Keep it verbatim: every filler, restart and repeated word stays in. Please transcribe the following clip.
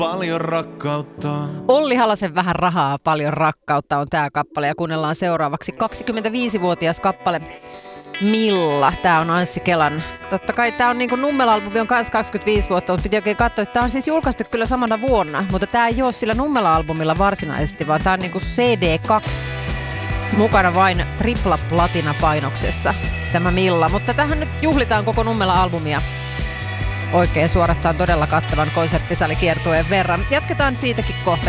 paljon rakkautta. Olli Halasen Vähän rahaa, paljon rakkautta on tää kappale ja kuunnellaan seuraavaksi kaksikymmentäviisivuotias kappale Milla. Tää on Anssi Kelan. Totta kai tää on niinku Nummela-albumi on kanssa kaksikymmentäviisi vuotta, mutta piti oikein katsoa, että tää on siis julkaistu kyllä samana vuonna, mutta tää ei oo sillä Nummela-albumilla varsinaisesti, vaan tää on niinku C D kaksi mukana vain tripla platina painoksessa tämä Milla, mutta tähän nyt juhlitaan koko Nummela-albumia oikein suorastaan todella kattavan konserttisalikiertueen verran. Jatketaan siitäkin kohta.